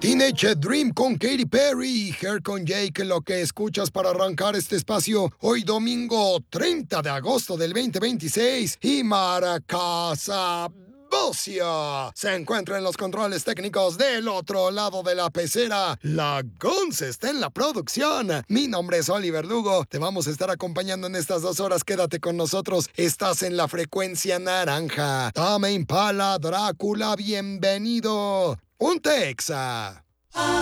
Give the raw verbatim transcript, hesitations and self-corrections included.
Teenage Dream con Katy Perry y Hair con Jake, lo que escuchas para arrancar este espacio hoy domingo treinta de agosto del veinte veintiséis. Y Maracasa Bocio se encuentra en los controles técnicos del otro lado de la pecera. La Gonza está en la producción. Mi nombre es Oliver Lugo. Te vamos a estar acompañando en estas dos horas. Quédate con nosotros. Estás en la frecuencia naranja. Tame Impala, Drácula, bienvenido. Un Texa.